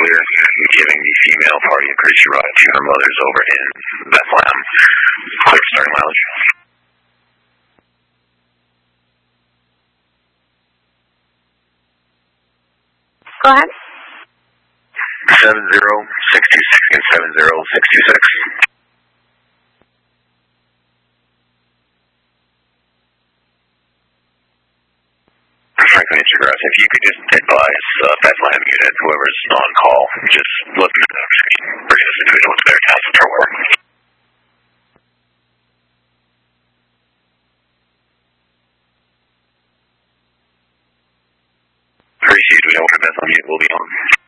earlier, giving the female party a courtesy ride to her mother's over in Bethlehem. Click starting mileage. Go ahead. 70626 and 70626. Franklin Instagram, if you could just advise Bethlehem unit, whoever's on call, just let them know bring this individual to their task for work. Appreciate it. We hope Bethlehem unit will be on.